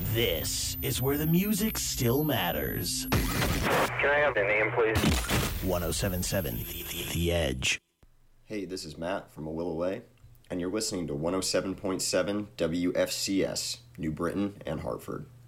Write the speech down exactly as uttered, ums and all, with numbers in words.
This is where the music still matters. Can I have the name, please? one oh seven point seven The Edge. Hey, this is Matt from Awilaway, and you're listening to one oh seven point seven W F C S, New Britain and Hartford.